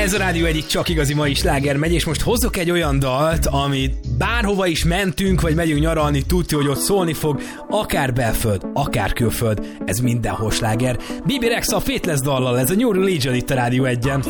Ez a Rádió egyik csak igazi mai sláger megy, és most hozzok egy olyan dalt, amit bárhova is mentünk, vagy megyünk nyaralni, tudja, hogy ott szólni fog, akár belföld, akár külföld, ez mindenhol sláger. Bibi Rexa a Faithless dallal, ez a New Religion itt a Rádió 1-en.